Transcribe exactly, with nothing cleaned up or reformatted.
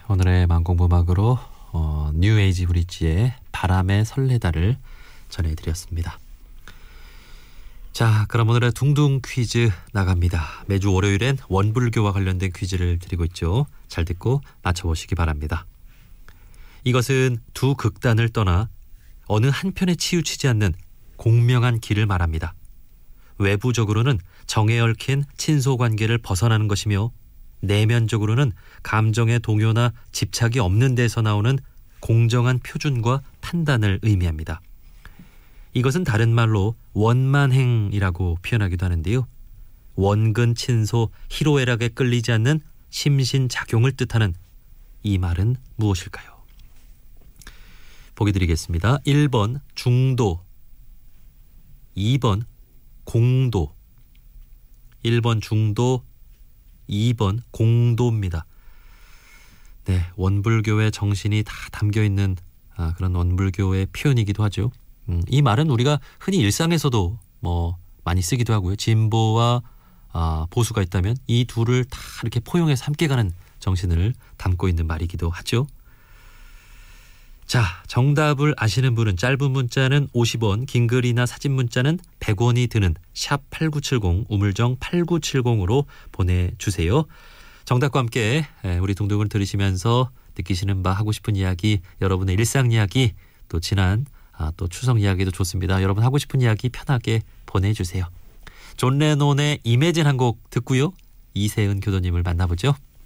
오늘의 만공부막으로 어, 뉴에이지 브릿지의 바람의 설레다를 전해드렸습니다. 자, 그럼 오늘의 둥둥 퀴즈 나갑니다. 매주 월요일엔 원불교와 관련된 퀴즈를 드리고 있죠. 잘 듣고 맞춰보시기 바랍니다. 이것은 두 극단을 떠나 어느 한편에 치우치지 않는 공명한 길을 말합니다. 외부적으로는 정에 얽힌 친소관계를 벗어나는 것이며 내면적으로는 감정의 동요나 집착이 없는 데서 나오는 공정한 표준과 판단을 의미합니다. 이것은 다른 말로 원만행이라고 표현하기도 하는데요. 원근 친소 희로애락에 끌리지 않는 심신작용을 뜻하는 이 말은 무엇일까요? 보기 드리겠습니다. 일 번 중도, 이 번 공도. 일 번 중도, 이 번 공도입니다. 네, 원불교의 정신이 다 담겨있는 아, 그런 원불교의 표현이기도 하죠. 음, 이 말은 우리가 흔히 일상에서도 뭐 많이 쓰기도 하고요. 진보와 아, 보수가 있다면 이 둘을 다 이렇게 포용해서 함께 가는 정신을 담고 있는 말이기도 하죠. 자, 정답을 아시는 분은 짧은 문자는 오십 원, 긴 글이나 사진 문자는 백 원이 드는 샵 팔구칠공, 우물정 팔구칠공으로 보내주세요. 정답과 함께 우리 둥둥을 들으시면서 느끼시는 바, 하고 싶은 이야기, 여러분의 일상 이야기, 또 지난 아, 또 추석 이야기도 좋습니다. 여러분 하고 싶은 이야기 편하게 보내주세요. 존 레논의 이매진 한 곡 듣고요. 이세은 교도님을 만나보죠.